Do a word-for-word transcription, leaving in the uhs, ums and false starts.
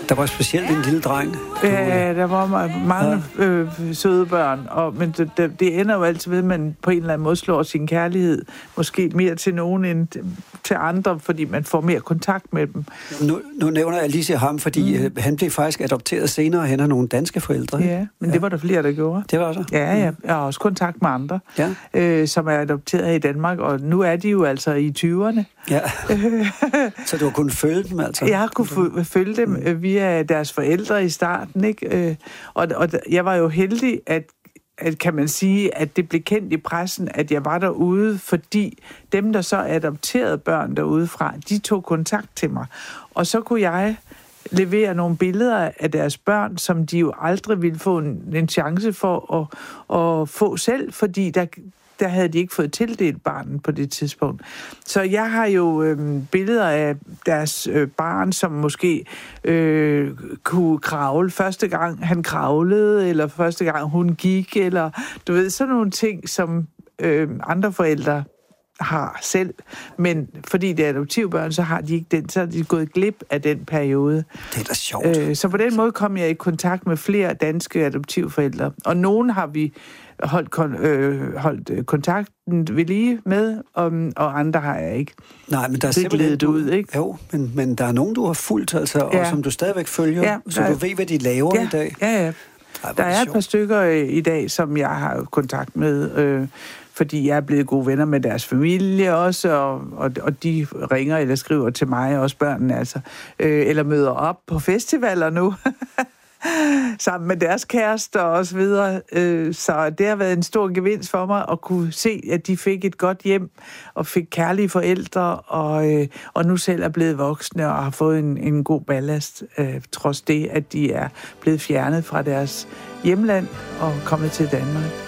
Der var specielt en lille dreng. Ja, der var mange ja. øh, søde børn, og, men det, det, det ender jo altid ved, at man på en eller anden måde slår sin kærlighed måske mere til nogen end til andre, fordi man får mere kontakt med dem. Nu, nu nævner jeg lige ham, fordi mm. han blev faktisk adopteret senere hen af nogle danske forældre. Ja, men ja. det var der flere, der gjorde. Det var der? Ja, ja. Jeg har også kontakt med andre, ja. øh, som er adopteret her i Danmark, og nu er de jo altså i tyverne. Ja. Så du har kunnet følge dem altså? Jeg har kunnet følge dem mm. via deres forældre i starten, ikke? Og, og jeg var jo heldig, at, at kan man sige, at det blev kendt i pressen, at jeg var derude, fordi dem, der så adopterede børn derudefra, de tog kontakt til mig. Og så kunne jeg levere nogle billeder af deres børn, som de jo aldrig ville få en, en chance for at, at få selv, fordi der der havde de ikke fået tildelt barnen på det tidspunkt. Så jeg har jo øh, billeder af deres øh, barn, som måske øh, kunne kravle første gang han kravlede, eller første gang hun gik, eller du ved, sådan nogle ting, som øh, andre forældre har selv. Men fordi det er adoptivbørn, så har de ikke den, så er de gået glip af den periode. Det er da sjovt. Øh, så på den måde kom jeg i kontakt med flere danske adoptivforældre. Og nogen har vi holdt, kon- øh, holdt kontakten ved lige med, og, og andre har jeg ikke. Nej, men der er det simpelthen du, ud, ikke? Jo, men, men der er nogen, du har fulgt, altså, ja. og som du stadigvæk følger, ja, så der, du ved, hvad de laver ja, i dag. Ja, ja. Ej, der er et par stykker i dag, som jeg har kontakt med, øh, fordi jeg er blevet gode venner med deres familie også, og, og, og de ringer eller skriver til mig, også børnene altså, øh, eller møder op på festivaler nu, sammen med deres kærester og så videre. Så det har været en stor gevinst for mig at kunne se, at de fik et godt hjem og fik kærlige forældre, og, og nu selv er blevet voksne og har fået en, en god ballast, trods det, at de er blevet fjernet fra deres hjemland og kommet til Danmark.